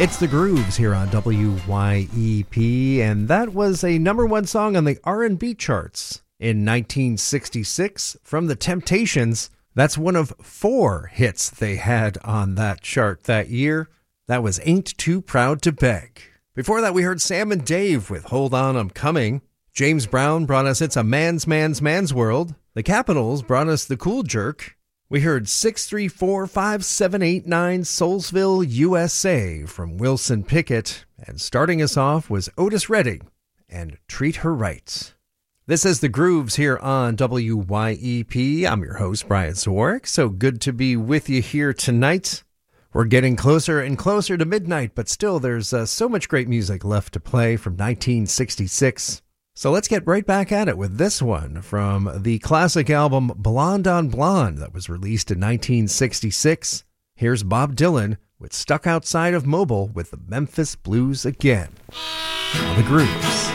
It's The Grooves here on WYEP, and that was a number one song on the R&B charts in 1966 from The Temptations. That's one of 4 hits they had on that chart that year. That was Ain't Too Proud to Beg. Before that, we heard Sam and Dave with Hold On, I'm Coming. James Brown brought us It's a Man's World. The Capitals brought us The Cool Jerk. We heard 6345789 Soulsville, USA from Wilson Pickett. And starting us off was Otis Redding and Treat Her Right. This is The Grooves here on WYEP. I'm your host, Brian Zawarek. So good to be with you here tonight. We're getting closer and closer to midnight, but still there's so much great music left to play from 1966. So let's get right back at it with this one from the classic album Blonde on Blonde that was released in 1966. Here's Bob Dylan with Stuck Outside of Mobile with the Memphis Blues again. On The Grooves.